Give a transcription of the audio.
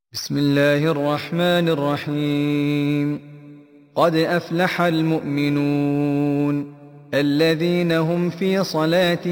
بسم الله الرحمن الرحيم. قد أفلح المؤمنون الذين هم في صلاتهم